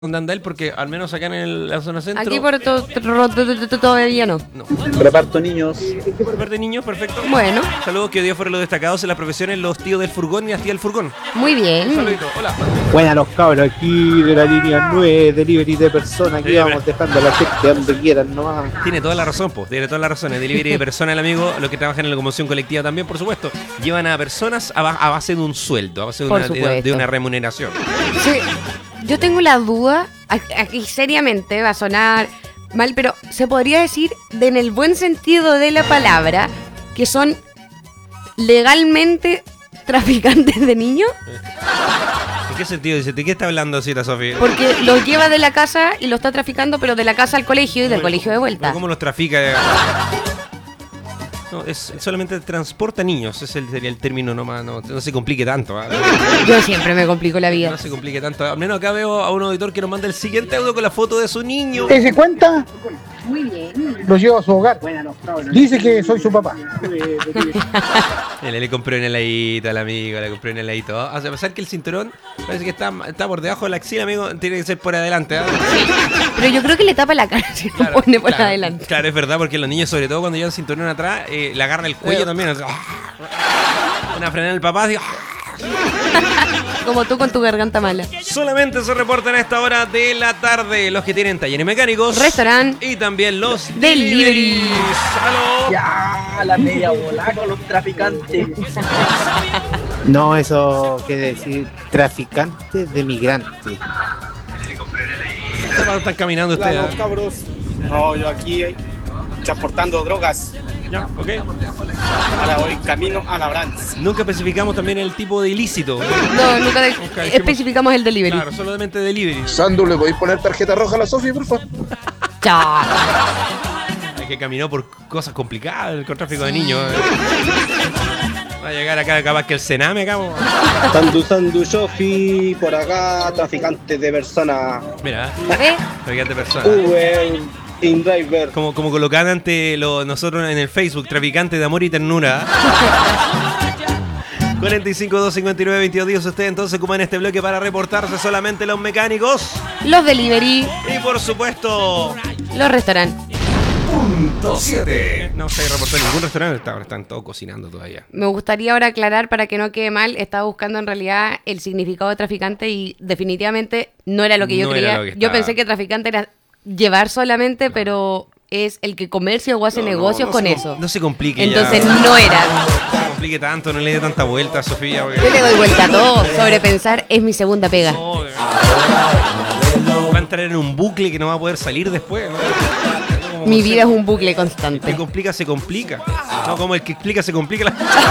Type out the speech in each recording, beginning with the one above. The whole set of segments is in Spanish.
donde anda él, porque al menos acá en la zona centro. Aquí por todavía no. No. Reparto niños. Verde niños, perfecto. Bueno, Saludos, que hoy día fueron los destacados en las profesiones, los tíos del furgón y las tías del furgón. muy Un bien. saludito, hola. Buenas los cabros, aquí de la línea 9, delivery de personas, aquí vamos dejando a la gente donde quieran nomás. Tiene toda la razón, pues, tiene toda la razón. El delivery de personas, el amigo, los que trabajan en la locomoción colectiva también, por supuesto, llevan a personas a base de un sueldo, a base Por de supuesto. una remuneración. Sí, yo tengo la duda, aquí seriamente va a sonar mal, pero se podría decir, en el buen sentido de la palabra, que son legalmente traficantes de niños, ¿En qué sentido dice? ¿De qué está hablando así la Sofía? porque los lleva de la casa y lo está traficando, pero de la casa al colegio y del colegio de vuelta. ¿Cómo los trafica? No, es solamente transporta niños, ese sería el término nomás, no se complique tanto. ¿Ah? Yo siempre me complico la vida. No se complique tanto. Al menos acá veo a un auditor que nos manda el siguiente audio con la foto de su niño. ¿Se cuenta? Muy bien. Lo llevo a su hogar. Dice que soy su papá. Le compré un heladito al amigo, le compré un heladito. A pesar que el cinturón parece que está por debajo de la axila, amigo, tiene que ser por adelante. ¿Ah? Pero yo creo que le tapa la cara si lo pone por adelante. Claro, es verdad, porque los niños, sobre todo cuando llevan cinturón atrás, le agarra el cuello también. Una frenada el papá, digo, Como tú con tu garganta mala. solamente se reportan a esta hora de la tarde los que tienen talleres mecánicos, Restaurante y también los Delivery. ¡Aló! Ya, la media bola con los traficantes. No, eso quiere decir traficantes de migrantes. Están caminando ustedes. Hola, los cabros. No, yo aquí transportando drogas. Ya, ok. Ahora voy camino a la Brands. Nunca especificamos también el tipo de ilícito. No, nunca dijimos- especificamos el delivery. Claro, solamente delivery. Sandu, ¿le podéis poner tarjeta roja a la Sofía, por favor? Chao. Hay que caminó por cosas complicadas, el tráfico de niños. Va a llegar acá capaz que el Sename acá. Sandu, Sofi, por acá, traficantes de personas. Mira, ¿Ves? traficante de personas. Uber, InDriver. Como colocaban ante nosotros en el Facebook, traficante de amor y ternura. 45 259 22 10. Usted entonces ocupan este bloque para reportarse solamente los mecánicos. Los delivery, Y por supuesto, los restaurantes. no se reportó en ningún restaurante. Ahora están todos cocinando todavía. Me gustaría ahora aclarar para que no quede mal. Estaba buscando en realidad el significado de traficante y definitivamente no era lo que yo No era creía. lo que Yo estaba. pensé que traficante era llevar solamente, pero es el que comercia o hace negocios con eso. No se complique. Entonces ya. no era. No se complique tanto, no le dé tanta vuelta a Sofía. Porque... Yo le doy vuelta a todo. Sobrepensar es mi segunda pega. No, va a entrar en un bucle que no va a poder salir después. ¿No? Mi vida es un bucle El que constante. complica se complica. No como el que explica se complica.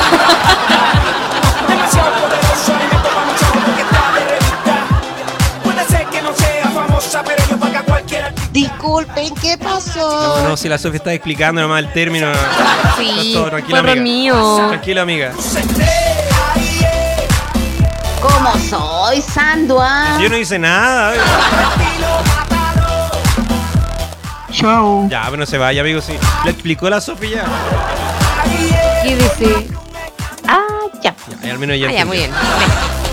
Demasiado poderoso, alimento para mucha gente que está de revista. Puede ser que no sea famosa, pero yo paga cualquiera. Disculpen, ¿qué pasó? No, si la Sofía está explicando nomás el término. Sí, Todo, tranquila, fue error amiga. mío. Tranquila, amiga. ¿Cómo soy, Sandua? Yo no hice nada. Chao. Ya, pero no se vaya, amigo. Sí. Le explicó la Sofía. ¿Qué dice? Ah, ya. Ya, al menos ya. Ah, ya, muy entendió. bien.